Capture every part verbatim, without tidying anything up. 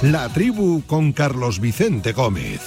La Tribu con Carlos Vicente Gómez.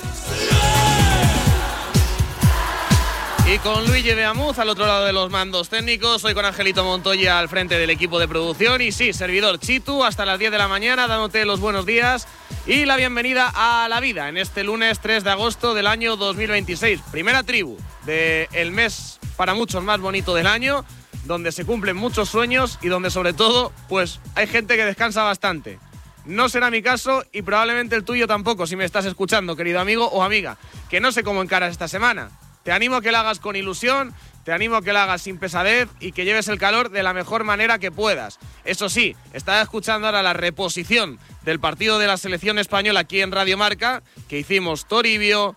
Y con Luigi Beamuz al otro lado de los mandos técnicos, hoy con Angelito Montoya al frente del equipo de producción y sí, servidor Chitu, hasta las diez de la mañana dándote los buenos días y la bienvenida a la vida en este lunes tres de agosto del año dos mil veintiséis. Primera tribu del mes para muchos más bonito del año, donde se cumplen muchos sueños y donde sobre todo pues hay gente que descansa bastante. No será mi caso y probablemente el tuyo tampoco, si me estás escuchando, querido amigo o amiga, que no sé cómo encaras esta semana. Te animo a que la hagas con ilusión, te animo a que la hagas sin pesadez y que lleves el calor de la mejor manera que puedas. Eso sí, estaba escuchando ahora la reposición del partido de la selección española aquí en Radio Marca, que hicimos Toribio,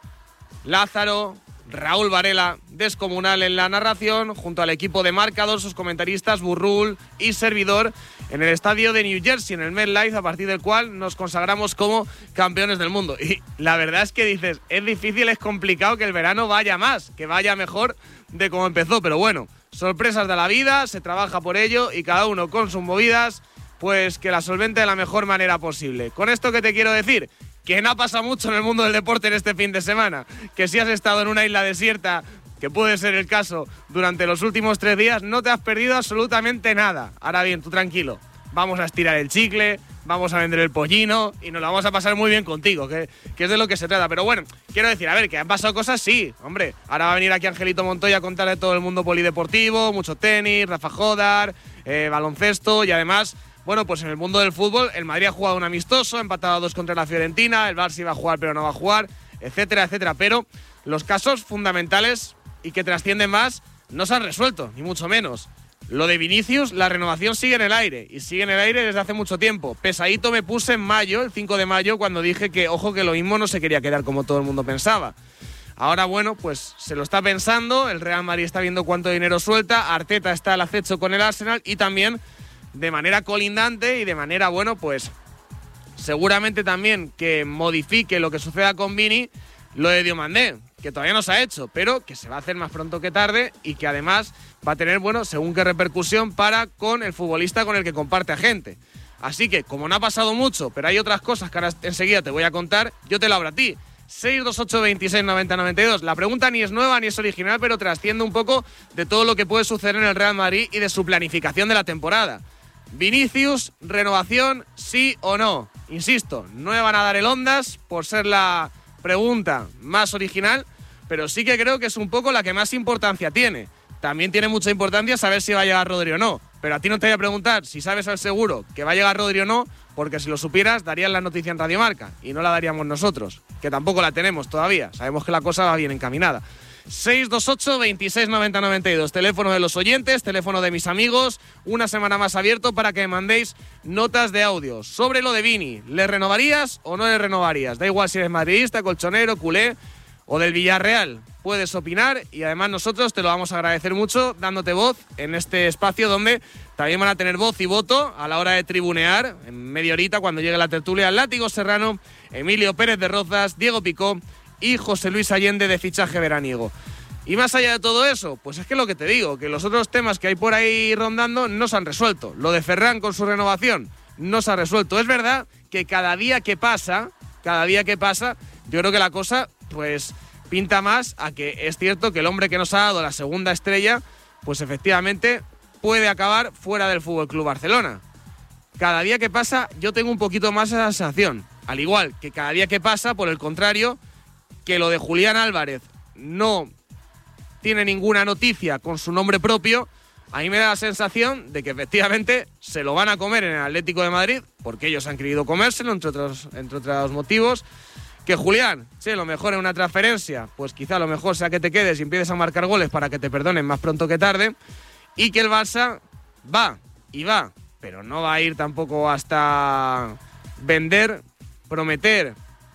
Lázaro, Raúl Varela, descomunal en la narración, junto al equipo de Marcador, sus comentaristas Burrul y servidor, en el estadio de New Jersey, en el MetLife, a partir del cual nos consagramos como campeones del mundo. Y la verdad es que dices, es difícil, es complicado que el verano vaya más, que vaya mejor de como empezó, pero bueno, sorpresas de la vida, se trabaja por ello y cada uno con sus movidas, pues que la solvente de la mejor manera posible. Con esto que te quiero decir, que no pasa mucho en el mundo del deporte en este fin de semana, que si has estado en una isla desierta, que puede ser el caso durante los últimos tres días, no te has perdido absolutamente nada. Ahora bien, tú tranquilo, vamos a estirar el chicle, vamos a vender el pollino y nos lo vamos a pasar muy bien contigo, que, que es de lo que se trata. Pero bueno, quiero decir, a ver, que han pasado cosas, sí, hombre. Ahora va a venir aquí Angelito Montoya a contar de todo el mundo polideportivo, mucho tenis, Rafa Jodar, eh, baloncesto y además... Bueno, pues en el mundo del fútbol, el Madrid ha jugado un amistoso, ha empatado a dos contra la Fiorentina, el Barça iba a jugar pero no va a jugar, etcétera, etcétera. Pero los casos fundamentales y que trascienden más no se han resuelto, ni mucho menos. Lo de Vinicius, la renovación sigue en el aire, y sigue en el aire desde hace mucho tiempo. Pesadito me puse en mayo, el cinco de mayo, cuando dije que, ojo, que lo mismo no se quería quedar como todo el mundo pensaba. Ahora, bueno, pues se lo está pensando, el Real Madrid está viendo cuánto dinero suelta, Arteta está al acecho con el Arsenal y también... de manera colindante y de manera, bueno, pues seguramente también que modifique lo que suceda con Vini, lo de Diomandé, que todavía no se ha hecho, pero que se va a hacer más pronto que tarde y que además va a tener, bueno, según qué repercusión para con el futbolista con el que comparte agente. Así que, como no ha pasado mucho, pero hay otras cosas que ahora enseguida te voy a contar, yo te lo abro a ti. seis dos ocho veintiséis noventa noventa y dos. La pregunta ni es nueva ni es original, pero trasciende un poco de todo lo que puede suceder en el Real Madrid y de su planificación de la temporada. Vinicius, renovación, sí o no. Insisto, no me van a dar el Ondas por ser la pregunta más original, pero sí que creo que es un poco la que más importancia tiene. También tiene mucha importancia saber si va a llegar Rodri o no, pero a ti no te voy a preguntar si sabes al seguro que va a llegar Rodri o no, porque si lo supieras darías la noticia en Radio Marca y no la daríamos nosotros, que tampoco la tenemos todavía, sabemos que la cosa va bien encaminada. seis dos ocho veintiséis noventa noventa y dos, teléfono de los oyentes, teléfono de mis amigos, una semana más abierto para que me mandéis notas de audio sobre lo de Vini. ¿Le renovarías o no le renovarías? Da igual si eres madridista, colchonero, culé o del Villarreal, puedes opinar y además nosotros te lo vamos a agradecer mucho dándote voz en este espacio donde también van a tener voz y voto a la hora de tribunear en media horita cuando llegue la tertulia Látigo Serrano, Emilio Pérez de Rozas, Diego Picó y José Luis Allende de fichaje veraniego. Y más allá de todo eso, pues es que lo que te digo, que los otros temas que hay por ahí rondando no se han resuelto. Lo de Ferran con su renovación no se ha resuelto. Es verdad que cada día que pasa, cada día que pasa, yo creo que la cosa pues pinta más a que es cierto que el hombre que nos ha dado la segunda estrella, pues efectivamente puede acabar fuera del F C Barcelona. Cada día que pasa yo tengo un poquito más esa sensación. Al igual que cada día que pasa, por el contrario, que lo de Julián Álvarez no tiene ninguna noticia con su nombre propio, a mí me da la sensación de que efectivamente se lo van a comer en el Atlético de Madrid, porque ellos han querido comérselo, entre otros, entre otros motivos. Que Julián, sí, lo mejor en una transferencia, pues quizá lo mejor sea que te quedes y empieces a marcar goles para que te perdonen más pronto que tarde, y que el Barça va, y va, pero no va a ir tampoco hasta vender, prometer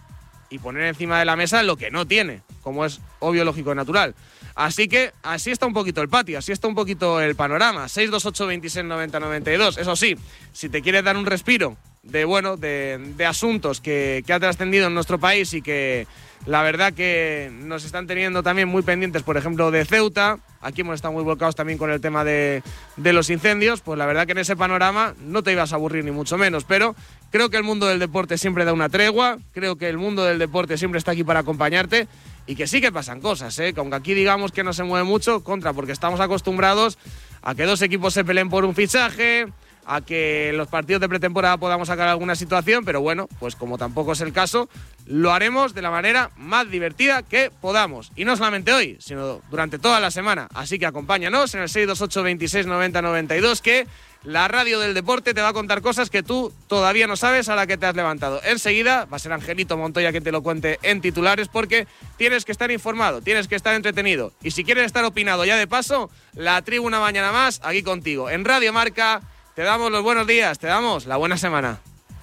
y poner encima de la mesa lo que no tiene, como es obvio, lógico y natural. Así que así está un poquito el patio, así está un poquito el panorama. seis dos ocho veintiséis noventa noventa y dos. Eso sí, si te quieres dar un respiro de bueno de, de asuntos que, que ha trascendido en nuestro país y que la verdad que nos están teniendo también muy pendientes, por ejemplo, de Ceuta. Aquí hemos estado muy volcados también con el tema de, de los incendios. Pues la verdad que en ese panorama no te ibas a aburrir ni mucho menos, pero Creo que el mundo del deporte siempre da una tregua, creo que el mundo del deporte siempre está aquí para acompañarte y que sí que pasan cosas, ¿eh? Aunque aquí digamos que no se mueve mucho, contra, porque estamos acostumbrados a que dos equipos se peleen por un fichaje, a que en los partidos de pretemporada podamos sacar alguna situación, pero bueno, pues como tampoco es el caso, lo haremos de la manera más divertida que podamos. Y no solamente hoy, sino durante toda la semana. Así que acompáñanos en el seis dos ocho, veintiséis, noventa, noventa y dos, que la radio del deporte te va a contar cosas que tú todavía no sabes a la que te has levantado. Enseguida va a ser Angelito Montoya quien te lo cuente en titulares, porque tienes que estar informado, tienes que estar entretenido. Y si quieres estar opinado ya de paso, la tribu una mañana más aquí contigo. En Radio Marca te damos los buenos días, te damos la buena semana.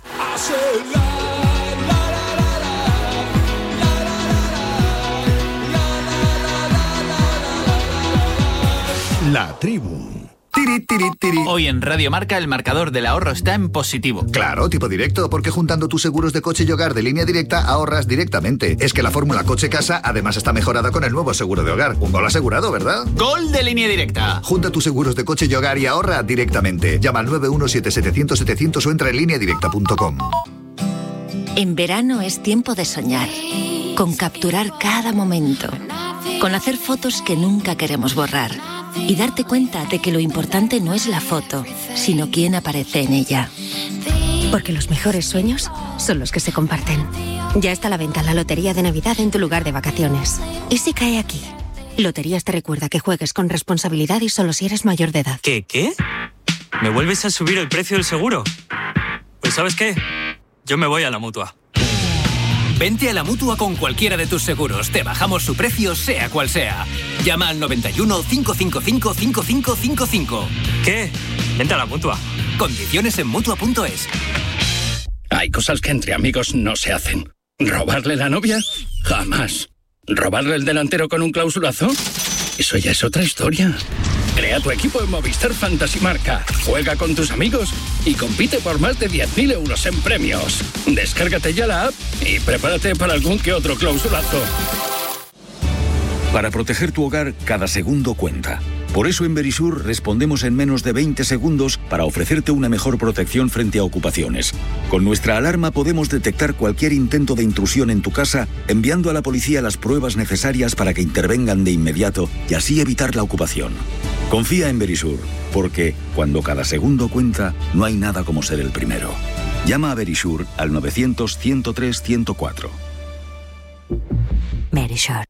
La tribu. Tiri, tiri, tiri. Hoy en Radio Marca el marcador del ahorro está en positivo. Claro, tipo directo, porque juntando tus seguros de coche y hogar de Línea Directa ahorras directamente. Es que la fórmula coche-casa además está mejorada con el nuevo seguro de hogar. Un gol asegurado, ¿verdad? ¡Gol de Línea Directa! Junta tus seguros de coche y hogar y ahorra directamente. Llama al nueve uno siete, setecientos, setecientos o entra en línea directa punto com. En verano es tiempo de soñar, con capturar cada momento, con hacer fotos que nunca queremos borrar y darte cuenta de que lo importante no es la foto, sino quién aparece en ella. Porque los mejores sueños son los que se comparten. Ya está a la venta la Lotería de Navidad en tu lugar de vacaciones. ¿Y si cae aquí? Loterías te recuerda que juegues con responsabilidad y solo si eres mayor de edad. ¿Qué? ¿Qué? ¿Me vuelves a subir el precio del seguro? Pues ¿sabes qué? Yo me voy a la Mutua. Vente a la Mutua con cualquiera de tus seguros. Te bajamos su precio, sea cual sea. Llama al noventa y uno, cinco cinco cinco, cinco cinco cinco cinco. ¿Qué? Vente a la Mutua. Condiciones en Mutua punto es. Hay cosas que entre amigos no se hacen. ¿Robarle la novia? Jamás. ¿Robarle el delantero con un clausulazo? Eso ya es otra historia. Crea tu equipo en Movistar Fantasy Marca. Juega con tus amigos y compite por más de diez mil euros en premios. Descárgate ya la app y prepárate para algún que otro clausulazo. Para proteger tu hogar, cada segundo cuenta. Por eso en Verisur respondemos en menos de veinte segundos para ofrecerte una mejor protección frente a ocupaciones. Con nuestra alarma podemos detectar cualquier intento de intrusión en tu casa, enviando a la policía las pruebas necesarias para que intervengan de inmediato y así evitar la ocupación. Confía en Verisur, porque cuando cada segundo cuenta, no hay nada como ser el primero. Llama a Verisur al novecientos, ciento tres, ciento cuatro. Verisur.